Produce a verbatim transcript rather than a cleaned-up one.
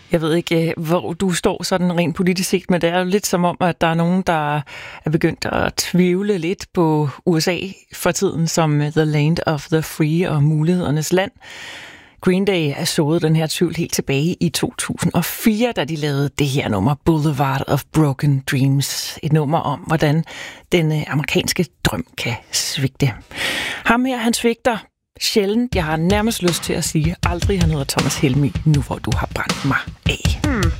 Jeg ved ikke, hvor du står sådan rent politisk set, men det er jo lidt som om, at der er nogen, der er begyndt at tvivle lidt på U S A for tiden som the land of the free og mulighedernes land. Green Day er sået den her tvivl helt tilbage i to tusind og fire, da de lavede det her nummer, Boulevard of Broken Dreams. Et nummer om, hvordan den amerikanske drøm kan svigte. Ham her, han svigter sjældent. Jeg har nærmest lyst til at sige, aldrig han hedder Thomas Helmig, nu hvor du har brændt mig af. Hmm.